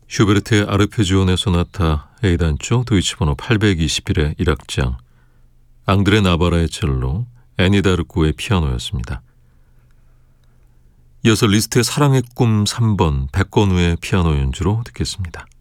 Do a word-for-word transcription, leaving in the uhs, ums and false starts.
슈베르트의 아르페지오네 소나타 A단조 도이치 번호 팔백이십일의 일 악장, 앙드레 나바라의 첼로, 애니 다르코의 피아노였습니다. 이어서 리스트의 사랑의 꿈 삼 번 백건우의 피아노 연주로 듣겠습니다.